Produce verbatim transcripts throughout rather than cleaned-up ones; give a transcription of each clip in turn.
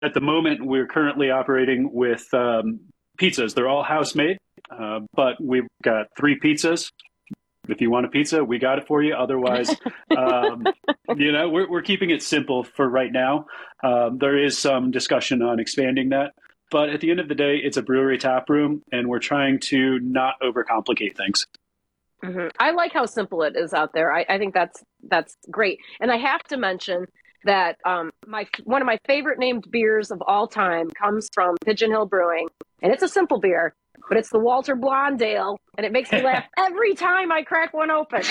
at the moment, we're currently operating with um, pizzas. They're all house made, uh, but we've got three pizzas. If you want a pizza, we got it for you. Otherwise, um, you know, we're we're keeping it simple for right now. Um, there is some discussion on expanding that, but at the end of the day, it's a brewery tap room, and we're trying to not overcomplicate things. Mm-hmm. I like how simple it is out there. I, I think that's that's great. And I have to mention that um, my one of my favorite named beers of all time comes from Pigeon Hill Brewing, and it's a simple beer, but it's the Walter Blondale, and it makes me laugh every time I crack one open.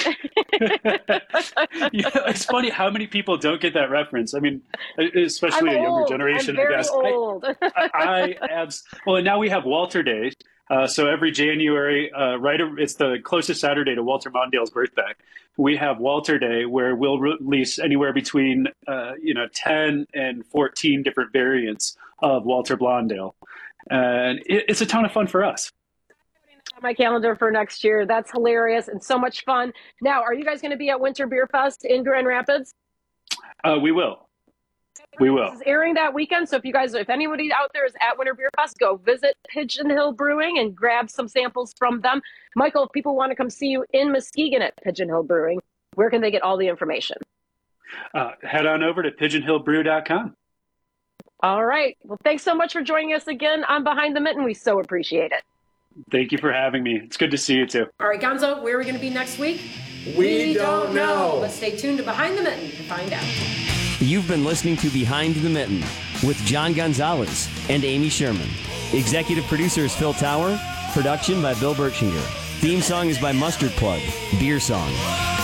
Yeah, it's funny how many people don't get that reference. I mean, especially I'm a younger old. generation, I'm very I guess. old. I, I, I abs- well, and now we have Walter Days. Uh, so every January, uh, right, it's the closest Saturday to Walter Mondale's birthday. We have Walter Day, where we'll release anywhere between, uh, you know, ten and fourteen different variants of Walter Blondale, and it, it's a ton of fun for us. On my calendar for next year. That's hilarious and so much fun. Now, are you guys going to be at Winter Beer Fest in Grand Rapids? Uh, we will. We will. This is airing that weekend, so if you guys, if anybody out there is at Winter Beer Fest, go visit Pigeon Hill Brewing and grab some samples from them. Michael, if people want to come see you in Muskegon at Pigeon Hill Brewing, where can they get all the information? Uh, head on over to pigeon hill brew dot com. All right. Well, thanks so much for joining us again on Behind the Mitten. We so appreciate it. Thank you for having me. It's good to see you too. All right, Gonzo, where are we going to be next week? We, we don't, don't know. know. Let's stay tuned to Behind the Mitten to find out. You've been listening to Behind the Mitten with John Gonzalez and Amy Sherman. Executive producer is Phil Tower. Production by Bill Bertschinger. Theme song is by Mustard Plug, Beer Song.